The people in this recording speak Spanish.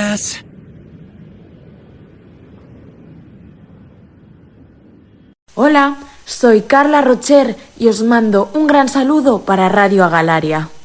días. Hola, soy Carla Rocher y os mando un gran saludo para Radio Agalaria.